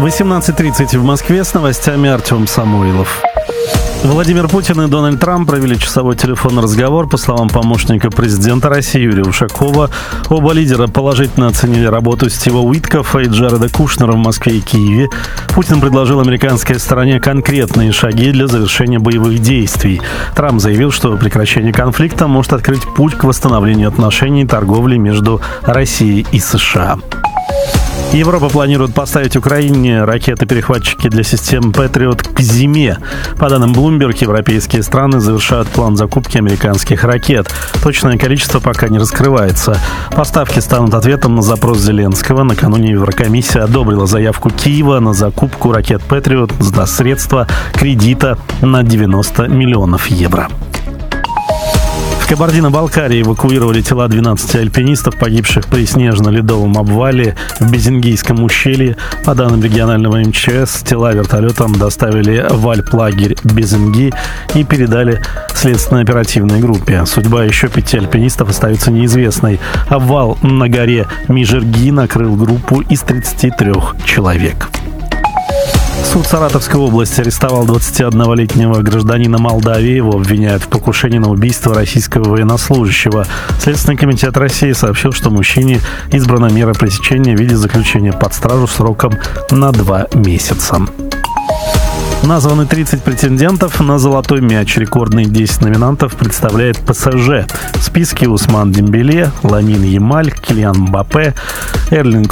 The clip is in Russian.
18:30 в Москве, с новостями Артем Самойлов. Владимир Путин и Дональд Трамп провели часовой телефонный разговор. По словам помощника президента России Юрия Ушакова, оба лидера положительно оценили работу Стива Уиткоффа и Джареда Кушнера в Москве и Киеве. Путин предложил американской стороне конкретные шаги для завершения боевых действий. Трамп заявил, что прекращение конфликта может открыть путь к восстановлению отношений и торговли между Россией и США. Европа планирует поставить Украине ракеты-перехватчики для систем «Патриот» к зиме. По данным Bloomberg, европейские страны завершают план закупки американских ракет. Точное количество пока не раскрывается. Поставки станут ответом на запрос Зеленского. Накануне Еврокомиссия одобрила заявку Киева на закупку ракет «Патриот» за средства кредита на 90 миллионов евро. В Кабардино-Балкарии эвакуировали тела 12 альпинистов, погибших при снежно-ледовом обвале в Безингийском ущелье. По данным регионального МЧС, тела вертолетом доставили в альплагерь Безинги и передали следственной оперативной группе. Судьба еще 5 альпинистов остается неизвестной. Обвал на горе Мижерги накрыл группу из 33 человек. Суд Саратовской области арестовал 21-летнего гражданина Молдавии. Его обвиняют в покушении на убийство российского военнослужащего. Следственный комитет России сообщил, что мужчине избрана мера пресечения в виде заключения под стражу сроком на 2 месяца. Названы 30 претендентов на «Золотой мяч». Рекордные 10 номинантов представляет ПСЖ. В списке Усман Дембеле, Ламин Ямаль, Килиан Мбаппе, Эрлинг